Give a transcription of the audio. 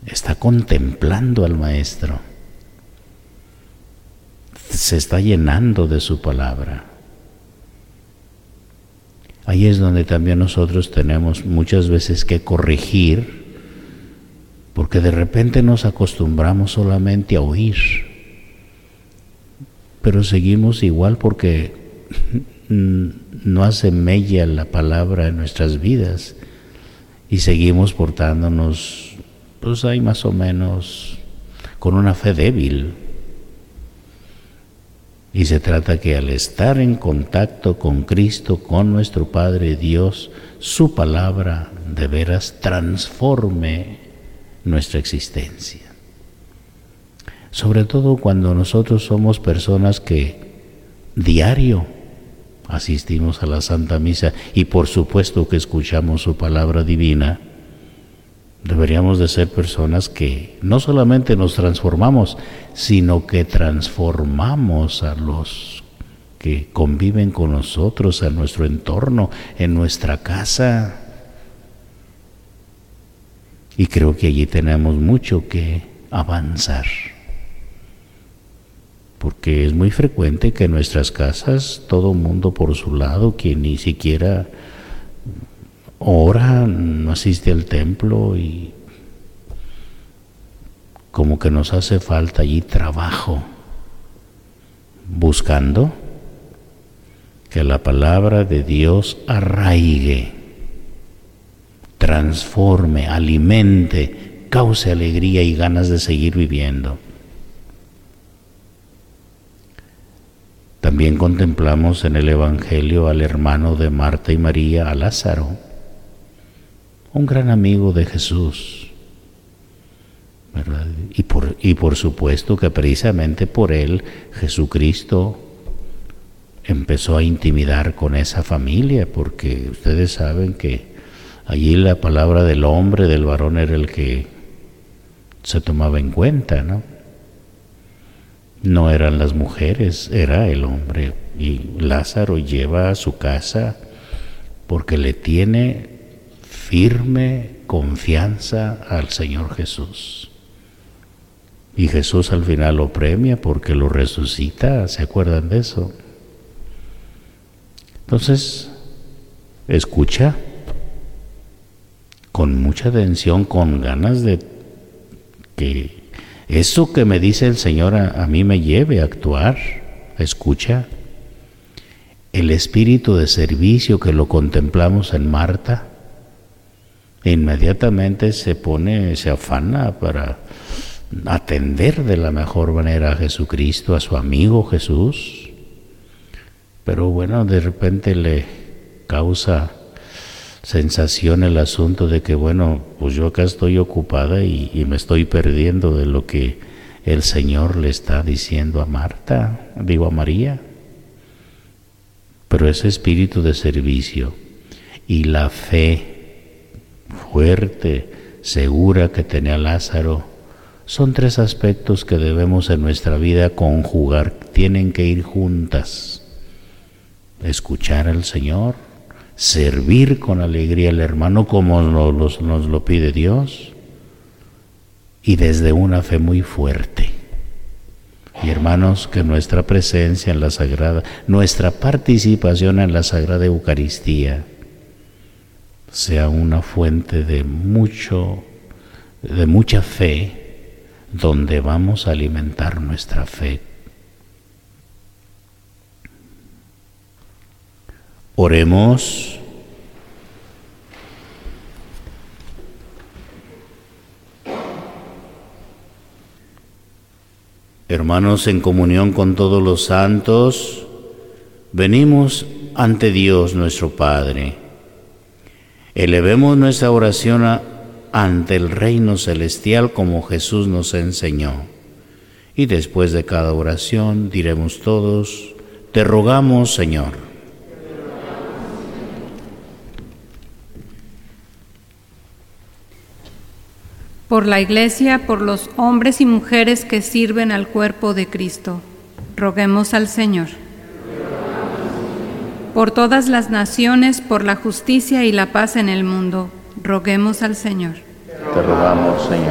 está contemplando al Maestro, se está llenando de su palabra. Ahí es donde también nosotros tenemos muchas veces que corregir, porque de repente nos acostumbramos solamente a oír, pero seguimos igual porque no hace mella la palabra en nuestras vidas y seguimos portándonos, pues ahí más o menos con una fe débil. Y se trata que al estar en contacto con Cristo, con nuestro Padre Dios, su palabra de veras transforme nuestra existencia. Sobre todo cuando nosotros somos personas que diario asistimos a la Santa Misa y por supuesto que escuchamos su palabra divina, deberíamos de ser personas que no solamente nos transformamos, sino que transformamos a los que conviven con nosotros, a nuestro entorno, en nuestra casa. Y creo que allí tenemos mucho que avanzar, porque es muy frecuente que en nuestras casas todo mundo por su lado, quien ni siquiera ora, no asiste al templo, y como que nos hace falta allí trabajo, buscando que la palabra de Dios arraigue, transforme, alimente, cause alegría y ganas de seguir viviendo. También contemplamos en el Evangelio al hermano de Marta y María, a Lázaro, un gran amigo de Jesús, ¿verdad? Y por supuesto que precisamente por él Jesucristo empezó a intimidar con esa familia, porque ustedes saben que allí la palabra del hombre, del varón, era el que se tomaba en cuenta, ¿no? No eran las mujeres, era el hombre. Y Lázaro lleva a su casa porque le tiene firme confianza al Señor Jesús. Y Jesús al final lo premia porque lo resucita, ¿se acuerdan de eso? Entonces, escucha con mucha atención, con ganas de que eso que me dice el Señor a mí me lleve a actuar. Escucha el espíritu de servicio que lo contemplamos en Marta. Inmediatamente se afana para atender de la mejor manera a Jesucristo, a su amigo Jesús. Pero bueno, de repente le causa sensación el asunto de que, bueno, pues yo acá estoy ocupada y me estoy perdiendo de lo que el Señor le está diciendo a María. Pero ese espíritu de servicio y la fe fuerte, segura que tenía Lázaro, son tres aspectos que debemos en nuestra vida conjugar, tienen que ir juntas. Escuchar al Señor, servir con alegría al hermano como nos lo pide Dios, y desde una fe muy fuerte. Y hermanos, que nuestra presencia en la Sagrada, nuestra participación en la Sagrada Eucaristía sea una fuente de mucha fe, donde vamos a alimentar nuestra fe. Oremos. Hermanos, en comunión con todos los santos, venimos ante Dios nuestro Padre. Elevemos nuestra oración ante el reino celestial como Jesús nos enseñó. Y después de cada oración diremos todos: te rogamos, Señor. Por la Iglesia, por los hombres y mujeres que sirven al cuerpo de Cristo, roguemos al Señor. Por todas las naciones, por la justicia y la paz en el mundo, roguemos al Señor. Te rogamos, Señor.